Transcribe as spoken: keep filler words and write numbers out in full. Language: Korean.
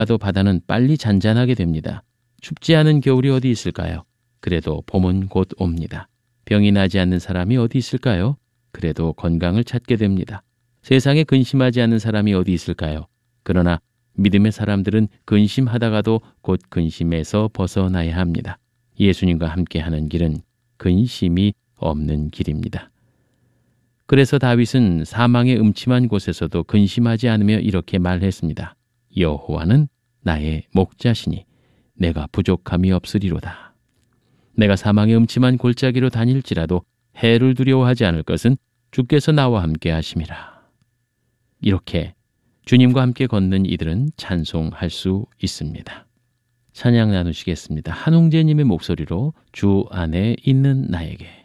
또 바다는 빨리 잔잔하게 됩니다. 춥지 않은 겨울이 어디 있을까요? 그래도 봄은 곧 옵니다. 병이 나지 않는 사람이 어디 있을까요? 그래도 건강을 찾게 됩니다. 세상에 근심하지 않는 사람이 어디 있을까요? 그러나 믿음의 사람들은 근심하다가도 곧 근심에서 벗어나야 합니다. 예수님과 함께하는 길은 근심이 없는 길입니다. 그래서 다윗은 사망의 음침한 곳에서도 근심하지 않으며 이렇게 말했습니다. 여호와는 나의 목자시니 내가 부족함이 없으리로다. 내가 사망의 음침한 골짜기로 다닐지라도 해를 두려워하지 않을 것은 주께서 나와 함께 하심이라. 이렇게 주님과 함께 걷는 이들은 찬송할 수 있습니다. 찬양 나누시겠습니다. 한웅재님의 목소리로 주 안에 있는 나에게.